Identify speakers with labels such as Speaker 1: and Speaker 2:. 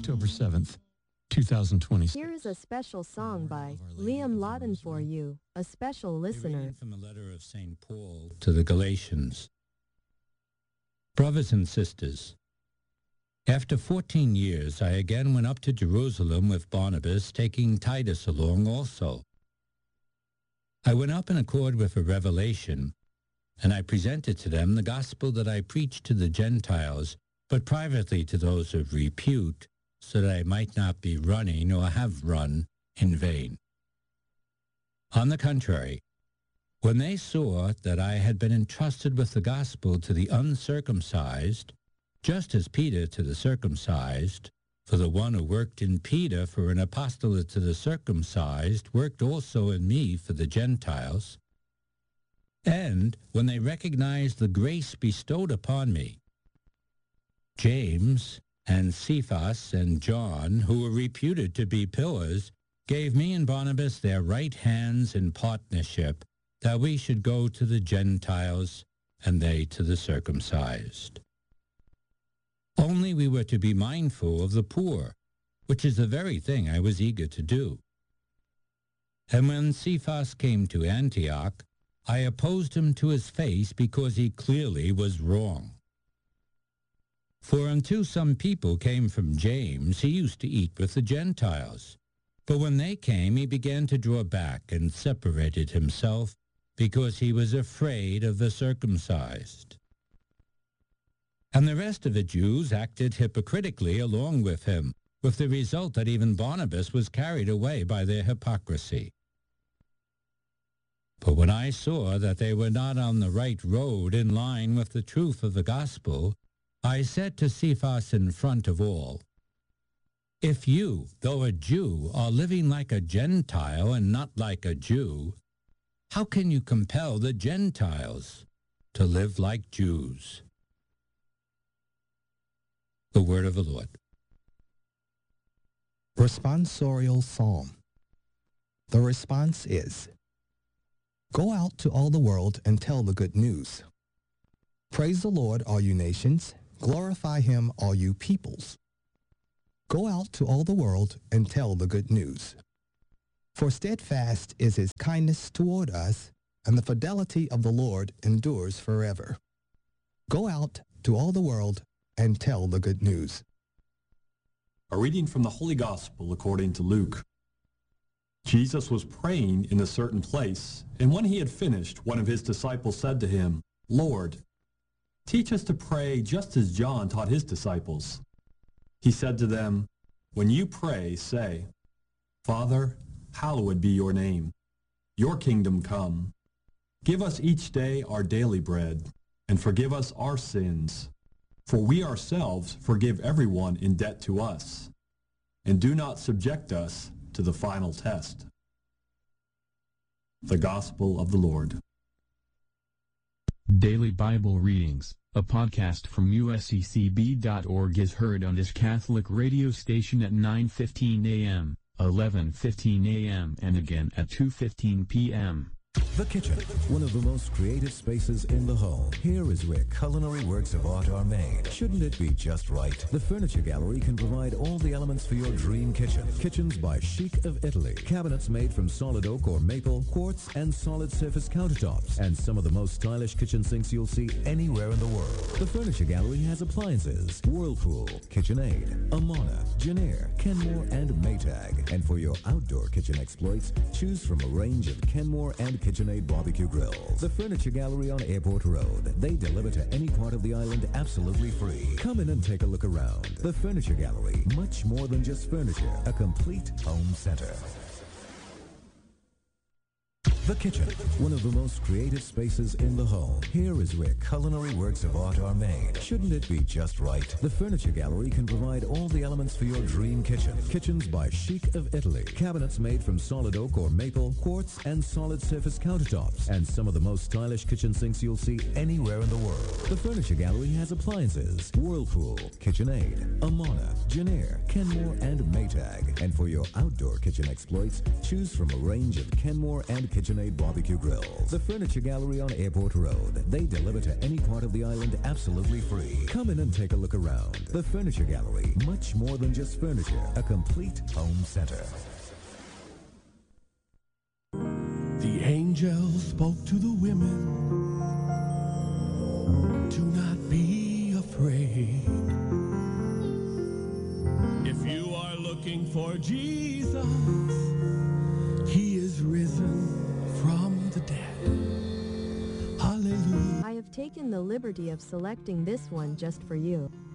Speaker 1: October 7th, 2020.
Speaker 2: Here is a special song by Liam Lawton for you, a special listener.
Speaker 3: From a letter of St. Paul to the Galatians. Brothers and sisters, after 14 years, I again went up to Jerusalem with Barnabas, taking Titus along also. I went up in accord with a revelation, and I presented to them the gospel that I preached to the Gentiles, but privately to those of repute, so that I might not be running or have run in vain. On the contrary, when they saw that I had been entrusted with the gospel to the uncircumcised, just as Peter to the circumcised, for the one who worked in Peter for an apostolate to the circumcised worked also in me for the Gentiles, and when they recognized the grace bestowed upon me, James and Cephas and John, who were reputed to be pillars, gave me and Barnabas their right hands in partnership, that we should go to the Gentiles and they to the circumcised. Only we were to be mindful of the poor, which is the very thing I was eager to do. And when Cephas came to Antioch, I opposed him to his face because he clearly was wrong. For until some people came from James, he used to eat with the Gentiles. But when they came, he began to draw back and separated himself, because he was afraid of the circumcised. And the rest of the Jews acted hypocritically along with him, with the result that even Barnabas was carried away by their hypocrisy. But when I saw that they were not on the right road in line with the truth of the gospel, I said to Cephas in front of all, "If you, though a Jew, are living like a Gentile and not like a Jew, how can you compel the Gentiles to live like Jews?" The word of the Lord.
Speaker 4: Responsorial Psalm. The response is, "Go out to all the world and tell the good news. Praise the Lord, all you nations. Glorify him, all you peoples. Go out to all the world and tell the good news. For steadfast is his kindness toward us, and the fidelity of the Lord endures forever. Go out to all the world and tell the good news."
Speaker 5: A reading from the Holy Gospel according to Luke. Jesus was praying in a certain place, and when he had finished, one of his disciples said to him, "Lord, teach us to pray just as John taught his disciples." He said to them, "When you pray, say, 'Father, hallowed be your name. Your kingdom come. Give us each day our daily bread, and forgive us our sins, for we ourselves forgive everyone in debt to us. And do not subject us to the final test." The Gospel of the Lord.
Speaker 6: Daily Bible Readings, a podcast from usccb.org, is heard on this Catholic radio station at 9:15 a.m., 11:15 a.m., and again at 2:15 p.m.
Speaker 7: The kitchen, one of the most creative spaces in the home. Here is where culinary works of art are made. Shouldn't it be just right? The Furniture Gallery can provide all the elements for your dream kitchen. Kitchens by Chic of Italy. Cabinets made from solid oak or maple, quartz, and solid surface countertops. And some of the most stylish kitchen sinks you'll see anywhere in the world. The Furniture Gallery has appliances: Whirlpool, KitchenAid, Amana, Genair, Kenmore, and Maytag. And for your outdoor kitchen exploits, choose from a range of Kenmore and KitchenAid barbecue grills. The Furniture Gallery on Airport Road. They deliver to any part of the island absolutely free. Come in and take a look around. The Furniture Gallery. Much more than just furniture. A complete home center. The kitchen, one of the most creative spaces in the home. Here is where culinary works of art are made. Shouldn't it be just right? The Furniture Gallery can provide all the elements for your dream kitchen. Kitchens by Chic of Italy. Cabinets made from solid oak or maple, quartz, and solid surface countertops. And some of the most stylish kitchen sinks you'll see anywhere in the world. The Furniture Gallery has appliances: Whirlpool, KitchenAid, Amana, Genair, Kenmore, and Maytag. And for your outdoor kitchen exploits, choose from a range of Kenmore and KitchenAid Lemonade Barbecue Grills. The Furniture Gallery on Airport Road. They deliver to any part of the island absolutely free. Come in and take a look around. The Furniture Gallery. Much more than just furniture. A complete home center.
Speaker 8: The angel spoke to the women. Do not be afraid. If you are looking for Jesus, he is risen from the dead. Hallelujah.
Speaker 2: I have taken the liberty of selecting this one just for you.